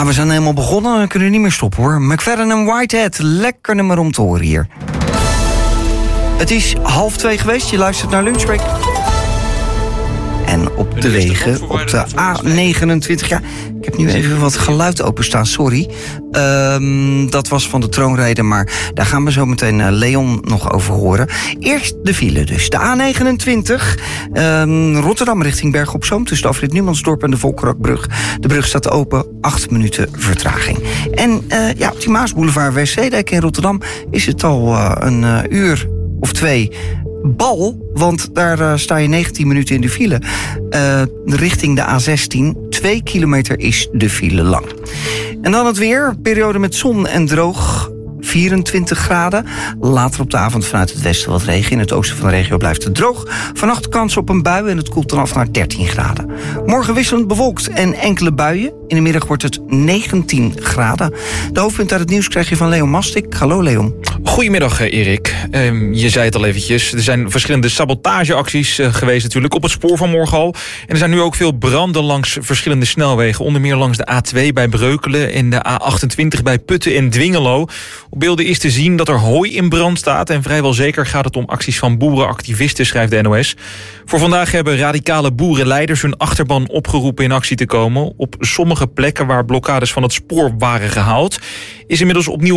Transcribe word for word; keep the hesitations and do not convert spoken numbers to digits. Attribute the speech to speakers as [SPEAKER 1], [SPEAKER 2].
[SPEAKER 1] Ja, we zijn helemaal begonnen en we kunnen niet meer stoppen hoor. McFadden en Whitehead, lekker nummer om te horen hier. Het is half twee geweest, je luistert naar Lunchbreak. En op de wegen, op de A negenentwintig... Ja, ik heb nu even wat geluid openstaan, sorry. Um, dat was van de troonrede, maar daar gaan we zo meteen uh, Leon nog over horen. Eerst de file dus. De A negenentwintig, um, Rotterdam richting Bergen op Zoom... tussen de afrit Numansdorp en de Volkerakbrug. De brug staat open, acht minuten vertraging. En uh, ja, op die Maasboulevard Westzeedijk in Rotterdam... is het al uh, een uh, uur of twee... bal, want daar uh, sta je negentien minuten in de file. Uh, richting de A zestien, twee kilometer is de file lang. En dan het weer, periode met zon en droog, vierentwintig graden. Later op de avond vanuit het westen wat regen. In het oosten van de regio blijft het droog. Vannacht kans op een bui en het koelt dan af naar dertien graden. Morgen wisselend bewolkt en enkele buien. In de middag wordt het negentien graden. De hoofdpunt uit het nieuws krijg je van Leon Mastik. Hallo Leon.
[SPEAKER 2] Goedemiddag Erik. Um, je zei het al eventjes. Er zijn verschillende sabotageacties uh, geweest natuurlijk op het spoor van morgen al. En er zijn nu ook veel branden langs verschillende snelwegen. Onder meer langs de A twee bij Breukelen en de A achtentwintig bij Putten en Dwingelo. Op beelden is te zien dat er hooi in brand staat. En vrijwel zeker gaat het om acties van boerenactivisten, schrijft de N O S. Voor vandaag hebben radicale boerenleiders hun achterban opgeroepen in actie te komen. Op sommige plekken waar blokkades van het spoor waren gehaald, is inmiddels opnieuw